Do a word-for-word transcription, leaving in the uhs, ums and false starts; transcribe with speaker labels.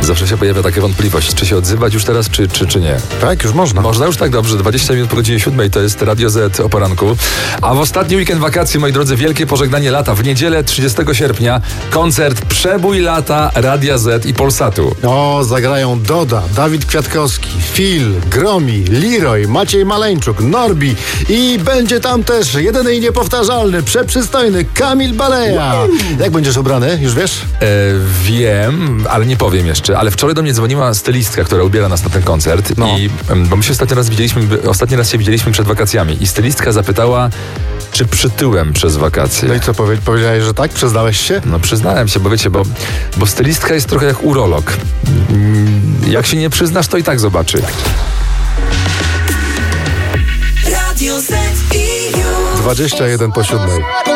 Speaker 1: Zawsze się pojawia taka wątpliwość, czy się odzywać już teraz, czy, czy, czy nie.
Speaker 2: Tak, już można.
Speaker 1: Można już tak dobrze, dwadzieścia minut po godzinie siódmej to jest Radio Z o poranku. A w ostatni weekend wakacji, moi drodzy, wielkie pożegnanie lata. W niedzielę trzydziestego sierpnia koncert Przebój lata Radia Z i Polsatu.
Speaker 2: O, zagrają Doda, Dawid Kwiatkowski, Phil, Gromi, Leroy, Maciej Maleńczuk, Norbi i będzie tam też jedyny i niepowtarzalny, przeprzystojny Kamil Baleja. Jak będziesz ubrany, już wiesz?
Speaker 1: E, wiem, ale nie powiem jeszcze. Ale wczoraj do mnie dzwoniła stylistka, która ubiera nas na ten koncert.
Speaker 2: No.
Speaker 1: I, bo my się ostatni raz widzieliśmy, ostatni raz się widzieliśmy przed wakacjami. I stylistka zapytała, czy przytyłem przez wakacje.
Speaker 2: No i co, powie, powiedziałeś, że tak? Przyznałeś się?
Speaker 1: No przyznałem się, bo wiecie, bo, bo stylistka jest trochę jak urolog. Jak się nie przyznasz, to i tak zobaczy.
Speaker 3: Radio Z i już
Speaker 2: dwadzieścia jeden po siódmej.